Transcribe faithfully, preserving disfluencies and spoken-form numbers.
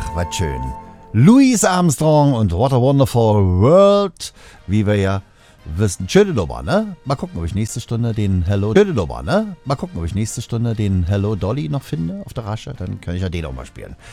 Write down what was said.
was schön. Louis Armstrong und What a Wonderful World, wie wir ja wissen. Schöne Nummer, ne? Mal gucken, ob ich nächste Stunde den Hello... Schöne Nummer, ne? Mal gucken, ob ich nächste Stunde den Hello Dolly noch finde auf der Rasche. Dann kann ich ja den auch mal spielen.